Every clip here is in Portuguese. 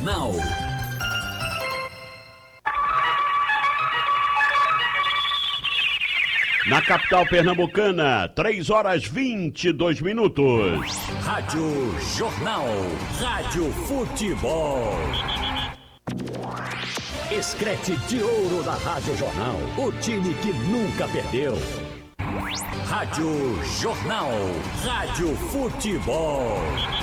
Jornal. Na capital pernambucana, 3h22. Rádio Jornal. Rádio Futebol. Escrete de ouro da Rádio Jornal. O time que nunca perdeu. Rádio Jornal. Rádio Futebol.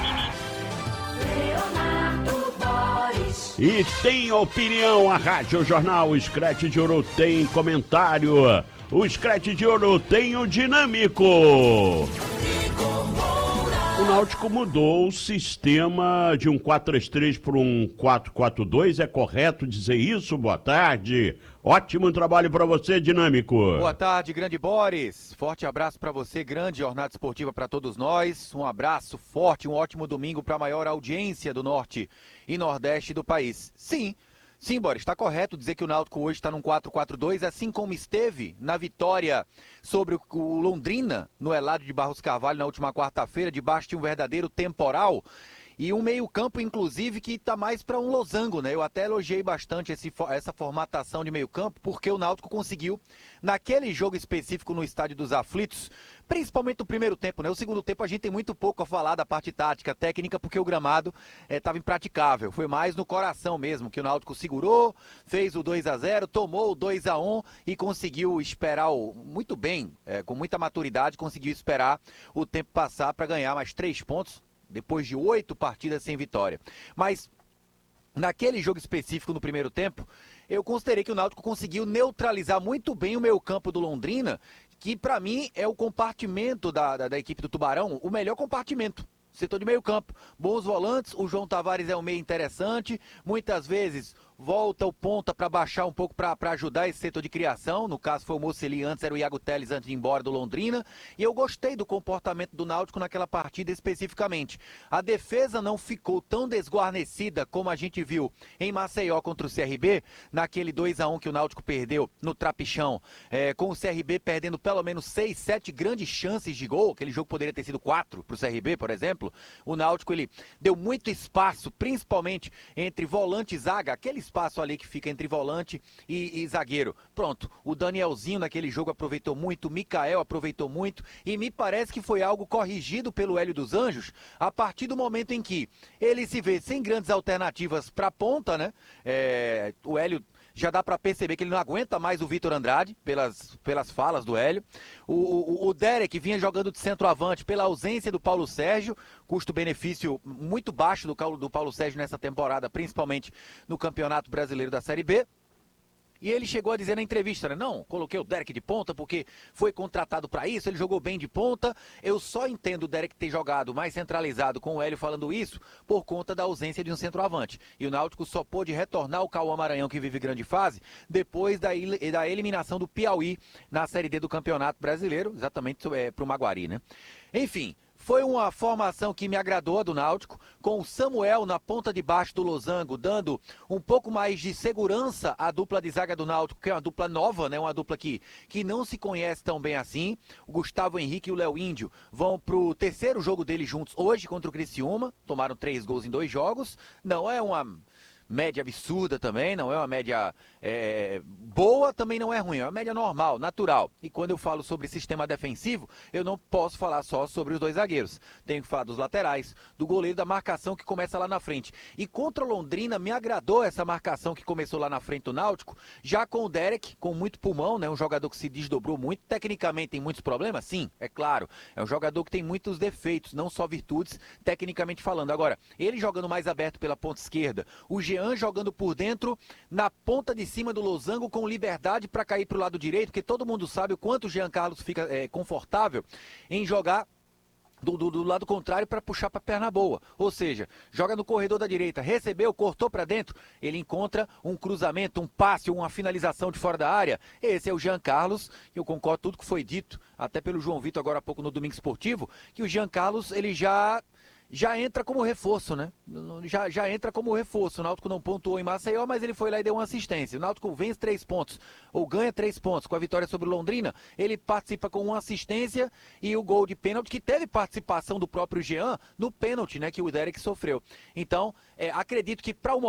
E tem opinião, a Rádio Jornal. O Escrete de Ouro tem comentário. O Escrete de Ouro tem o dinâmico. O Náutico mudou o sistema de um 4-3-3 para um 4-4-2. É correto dizer isso? Boa tarde. Ótimo trabalho para você, dinâmico. Boa tarde, grande Boris. Forte abraço para você, grande jornada esportiva para todos nós. Um abraço forte, um ótimo domingo para a maior audiência do norte e nordeste do país. Sim, Boris, está correto dizer que o Náutico hoje está num 4-4-2, assim como esteve na vitória sobre o Londrina, no Elado de Barros Carvalho, na última quarta-feira, debaixo de um verdadeiro temporal. E um meio-campo, inclusive, que está mais para um losango, né? Eu até elogiei bastante essa formatação de meio-campo, porque o Náutico conseguiu, naquele jogo específico no Estádio dos Aflitos, principalmente no primeiro tempo, né? O segundo tempo a gente tem muito pouco a falar da parte tática, técnica, porque o gramado estava impraticável. Foi mais no coração mesmo, que o Náutico segurou, fez o 2-0, tomou o 2-1 e conseguiu esperar muito bem, com muita maturidade, conseguiu esperar o tempo passar para ganhar mais 3 pontos. Depois de 8 partidas sem vitória. Mas, naquele jogo específico no primeiro tempo, eu considerei que o Náutico conseguiu neutralizar muito bem o meio-campo do Londrina, que para mim é o compartimento da equipe do Tubarão, o melhor compartimento. Setor de meio-campo, bons volantes, o João Tavares é um meio interessante, muitas vezes volta o ponta para baixar um pouco para ajudar esse setor de criação, no caso foi o Moceli, antes era o Iago Teles antes de ir embora do Londrina, e eu gostei do comportamento do Náutico naquela partida especificamente. A defesa não ficou tão desguarnecida como a gente viu em Maceió contra o CRB, naquele 2-1 que o Náutico perdeu no trapichão, com o CRB perdendo pelo menos 6, 7 grandes chances de gol, aquele jogo poderia ter sido 4 para o CRB, por exemplo. O Náutico ele deu muito espaço, principalmente entre volante e zaga, aquele espaço ali que fica entre volante e zagueiro. Pronto, o Danielzinho naquele jogo aproveitou muito, o Mikael aproveitou muito e me parece que foi algo corrigido pelo Hélio dos Anjos a partir do momento em que ele se vê sem grandes alternativas para a ponta, né? O Hélio já dá para perceber que ele não aguenta mais o Vitor Andrade, pelas falas do Hélio. O Derek vinha jogando de centroavante pela ausência do Paulo Sérgio, custo-benefício muito baixo do Paulo Sérgio nessa temporada, principalmente no Campeonato Brasileiro da Série B. E ele chegou a dizer na entrevista, né? Não, coloquei o Derek de ponta porque foi contratado para isso, ele jogou bem de ponta. Eu só entendo o Derek ter jogado mais centralizado com o Hélio falando isso por conta da ausência de um centroavante. E o Náutico só pôde retornar o Cauã Maranhão, que vive grande fase, depois da eliminação do Piauí na Série D do Campeonato Brasileiro, exatamente para o Maguari, né? Enfim, foi uma formação que me agradou a do Náutico, com o Samuel na ponta de baixo do losango, dando um pouco mais de segurança à dupla de zaga do Náutico, que é uma dupla nova, né? Uma dupla que não se conhece tão bem assim. O Gustavo Henrique e o Léo Índio vão pro terceiro jogo deles juntos hoje contra o Criciúma, tomaram 3 gols em 2 jogos, não é uma média absurda também, não é uma média boa, também não é ruim, é uma média normal, natural. E quando eu falo sobre sistema defensivo, eu não posso falar só sobre os 2 zagueiros. Tenho que falar dos laterais, do goleiro, da marcação que começa lá na frente. E contra o Londrina, me agradou essa marcação que começou lá na frente do Náutico, já com o Derek, com muito pulmão, né? Um jogador que se desdobrou muito, tecnicamente tem muitos problemas, sim, é claro. É um jogador que tem muitos defeitos, não só virtudes, tecnicamente falando. Agora, ele jogando mais aberto pela ponta esquerda, o Jean jogando por dentro, na ponta de cima do losango, com liberdade para cair para o lado direito, porque todo mundo sabe o quanto o Jean Carlos fica confortável em jogar do lado contrário para puxar para perna boa, ou seja, joga no corredor da direita, recebeu, cortou para dentro, ele encontra um cruzamento, um passe, uma finalização de fora da área. Esse é o Jean Carlos, eu concordo com tudo que foi dito, até pelo João Vitor agora há pouco no Domingo Esportivo, que o Jean Carlos ele já entra como reforço, né? Já entra como reforço. O Náutico não pontuou em Maceió, mas ele foi lá e deu uma assistência. O Náutico vence 3 pontos, ou ganha 3 pontos com a vitória sobre o Londrina. Ele participa com uma assistência e o gol de pênalti, que teve participação do próprio Jean no pênalti, né? Que o Derek sofreu. Então, acredito que para o